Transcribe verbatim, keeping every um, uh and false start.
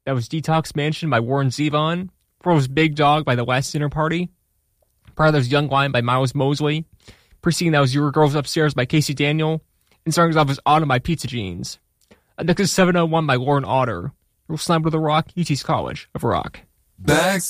that was Detox Mansion by Warren Zevon. Before was Big Dog by The Last Dinner Party. Prior to that was Young Lion by Miles Mosley. Preceding that was Your Girls Upstairs by Casey Daniel. And starting us off was Autumn by Pizza Jeans. Uh, next is seven oh one by Lauren Otter. Real Slam to the Rock, U T's College of Rock. Bags